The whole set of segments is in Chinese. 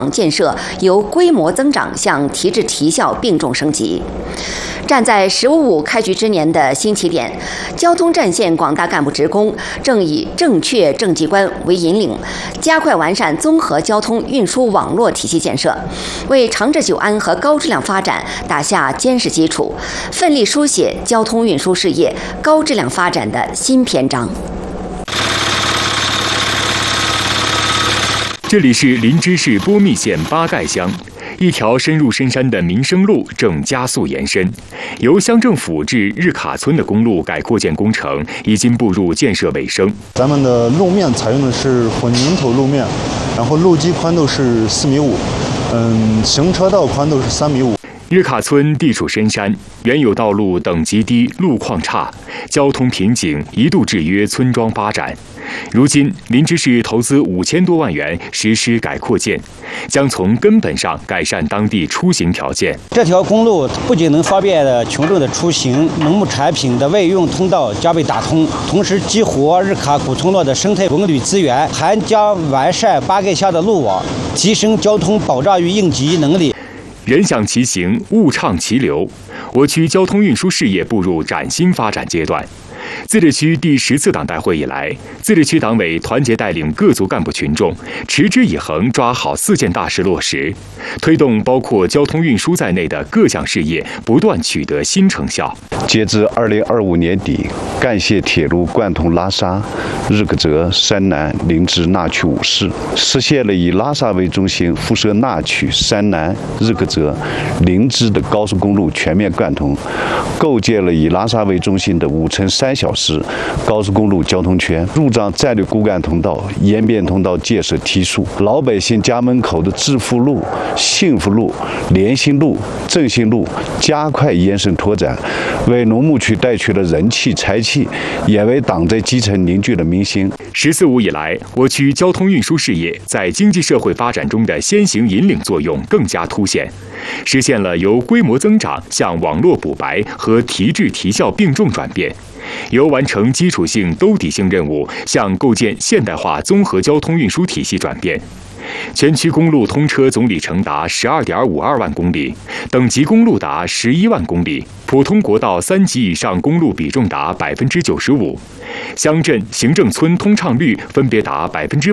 建设由规模增长向提质提效并重升级。站在“15+5”开局之年的新起点，交通战线广大干部职工正以正确政绩观为引领，加快完善综合交通运输网络体系建设，为长治久安和高质量发展打下坚实基础，奋力书写交通运输事业高质量发展的新篇章。 这里是林芝市波密县八盖乡。一条深入深山的民生路正加速延伸，由乡政府至日卡村的公路改扩建工程已经步入建设尾声。 咱们的路面采用的是混凝土路面，然后路基宽度是4.5米，行车道宽度是3.5米。 日卡村地处深山，原有道路等级低，路况差，交通瓶颈一度制约村庄发展。如今，林芝市投资5000多万元实施改扩建，将从根本上改善当地出行条件。 这条公路不仅能方便群众的出行，农牧产品的外运通道将被打通，同时激活日卡古村落的生态文旅资源，还将完善八盖乡的路网，提升交通保障与应急能力。 人享其行，物畅其流。我区交通运输事业步入崭新发展阶段。自治区第10次党代会以来，自治区党委团结带领各族干部群众，持之以恒抓好4件大事落实，推动包括交通运输在内的各项事业不断取得新成效。 截至2025年底，赣燮铁路贯通拉萨、日喀则、山南、林芝、那曲5市，实现了以拉萨为中心辐射那曲、山南、日喀则、林芝的高速公路全面贯通，构建了以拉萨为中心的5×3小时高速公路交通圈，入账战略骨干通道、沿边通道建设提速，老百姓家门口的致富路、幸福路、联心路、振兴路加快延伸拓展，为农牧区带去了人气财气，也为党在基层凝聚了民心。 “14+5”以来，我区交通运输事业在经济社会发展中的先行引领作用更加凸显，实现了由规模增长向网络补白和提质提效并重转变，由完成基础性兜底性任务向构建现代化综合交通运输体系转变。全区公路通车总里程达12.52万公里，等级公路达11万公里，普通国道3级以上公路比重达95%，乡镇行政村通畅率分别达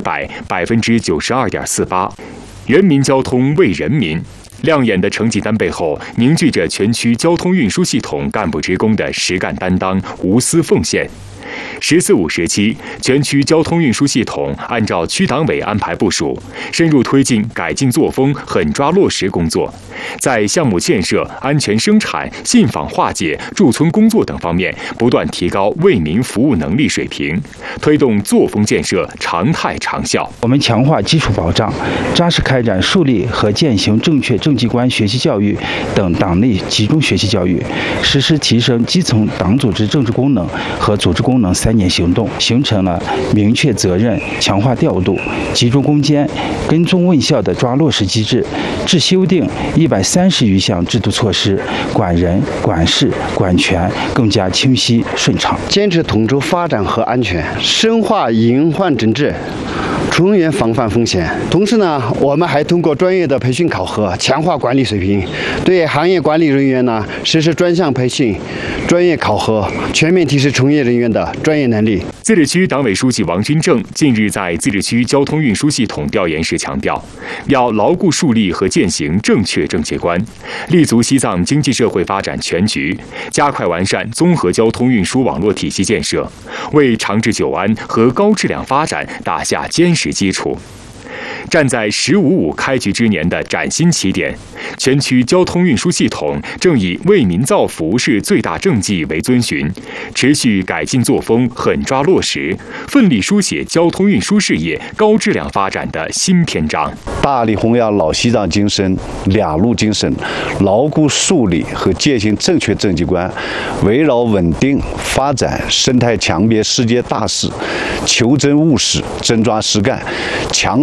100%、92.48%。人民交通为人民。亮眼的成绩单背后，凝聚着全区交通运输系统干部职工的实干担当、无私奉献。“14+5”时期，全区交通运输系统按照区党委安排部署，深入推进改进作风狠抓落实工作，在项目建设、安全生产、信访化解、驻村工作等方面不断提高为民服务能力水平，推动作风建设常态长效。 我们强化基础保障，扎实开展树立和践行正确政绩观学习教育等党内集中学习教育，实施提升基层党组织政治功能和组织功能3年行动，形成了明确责任、强化调度、集中攻坚、跟踪问效的抓落实机制，至修订130余项制度措施，管人、管事、管权更加清晰顺畅。 坚持统筹发展和安全，深化隐患整治，从严防范风险。同时呢，我们还通过专业的培训考核，强化管理水平，对行业管理人员呢实施专项培训、专业考核，全面提升从业人员的专业能力。 自治区党委书记王军正近日在自治区交通运输系统调研时强调，要牢固树立和践行正确政绩观，立足西藏经济社会发展全局，加快完善综合交通运输网络体系建设，为长治久安和高质量发展打下坚实基础。站在“15+5”开局之年的崭新起点，全区交通运输系统正以为民造福是最大政绩为遵循，持续改进作风，狠抓落实，奋力书写交通运输事业高质量发展的新篇章。 大力弘扬老西藏精神、两路精神，牢固树立和践行正确政绩观，围绕稳定发展、生态强变世界大势，求真务实、真抓实干，强化交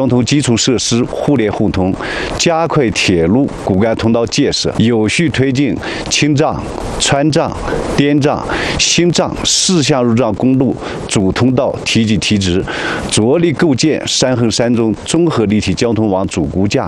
通基础设施互联互通，加快铁路骨干通道建设，有序推进青藏、川藏、滇藏、新藏4项入藏公路主通道提级提质，着力构建3横3纵综合立体交通网主骨架。